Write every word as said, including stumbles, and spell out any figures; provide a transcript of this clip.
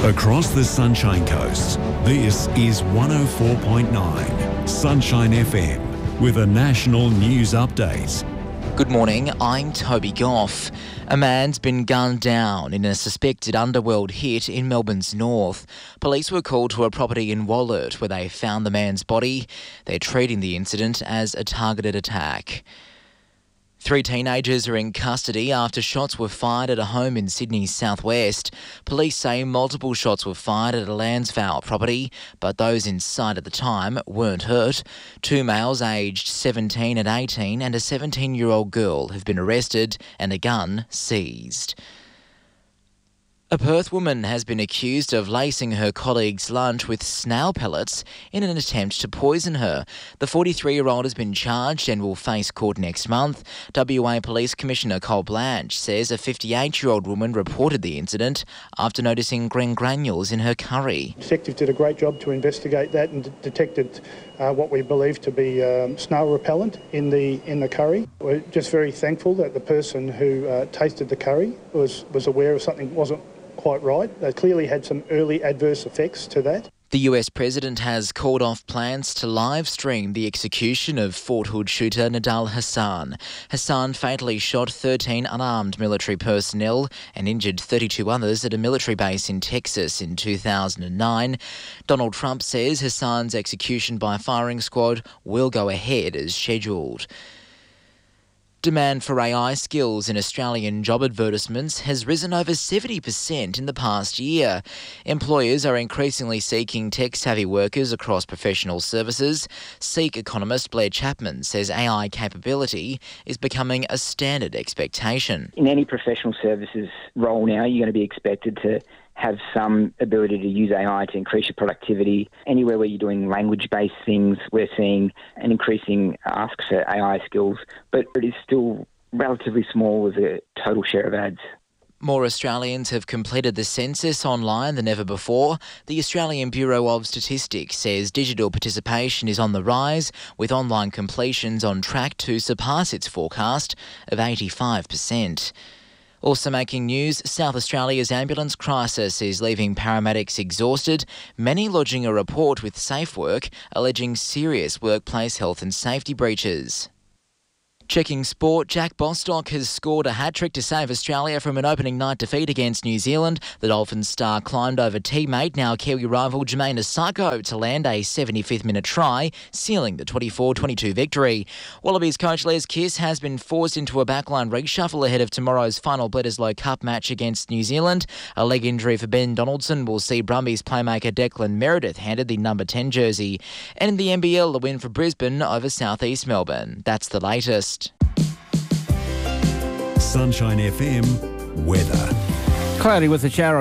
Across the Sunshine Coast, this is one oh four point nine Sunshine F M with a national news update. Good morning, I'm Toby Goff. A man's been gunned down in a suspected underworld hit in Melbourne's north. Police were called to a property in Wollert where they found the man's body. They're treating the incident as a targeted attack. Three teenagers are in custody after shots were fired at a home in Sydney's southwest. Police say multiple shots were fired at a Lansvale property, but those inside at the time weren't hurt. Two males aged seventeen and eighteen and a seventeen-year-old girl have been arrested and a gun seized. A Perth woman has been accused of lacing her colleague's lunch with snail pellets in an attempt to poison her. The forty-three-year-old has been charged and will face court next month. W A Police Commissioner Cole Blanche says a fifty-eight-year-old woman reported the incident after noticing green granules in her curry. Detectives did a great job to investigate that and d- detected uh, what we believe to be um, snail repellent in the in the curry. We're just very thankful that the person who uh, tasted the curry was, was aware of something wasn't quite right. They clearly had some early adverse effects to that. The U S president has called off plans to live stream the execution of Fort Hood shooter Nidal Hasan. Hasan fatally shot thirteen unarmed military personnel and injured thirty-two others at a military base in Texas in two thousand nine. Donald Trump says Hasan's execution by firing squad will go ahead as scheduled. Demand for A I skills in Australian job advertisements has risen over seventy percent in the past year. Employers are increasingly seeking tech-savvy workers across professional services. SEEK economist Blair Chapman says A I capability is becoming a standard expectation. In any professional services role now, you're going to be expected to have some ability to use A I to increase your productivity. Anywhere where you're doing language-based things, we're seeing an increasing ask for A I skills, but it is still relatively small as a total share of ads. More Australians have completed the census online than ever before. The Australian Bureau of Statistics says digital participation is on the rise, with online completions on track to surpass its forecast of eighty-five percent. Also making news, South Australia's ambulance crisis is leaving paramedics exhausted, many lodging a report with SafeWork alleging serious workplace health and safety breaches. Checking sport, Jack Bostock has scored a hat-trick to save Australia from an opening night defeat against New Zealand. The Dolphins star climbed over teammate, now Kiwi rival Jermaine Asako, to land a seventy-fifth minute try, sealing the twenty-four twenty-two victory. Wallabies coach Les Kiss has been forced into a backline reshuffle ahead of tomorrow's final Bledisloe Cup match against New Zealand. A leg injury for Ben Donaldson will see Brumbies playmaker Declan Meredith handed the number ten jersey. And in the N B L, a win for Brisbane over South East Melbourne. That's the latest. Sunshine F M weather. Cloudy with a shower